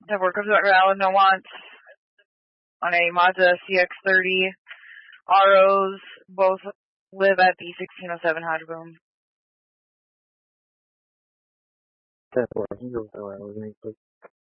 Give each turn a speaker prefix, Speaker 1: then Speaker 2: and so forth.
Speaker 1: The workers that Alan wants on a Mazda CX-30 ROs both live at the 1607 Hodgeboom.
Speaker 2: 10-4, can you go with LA with me, please?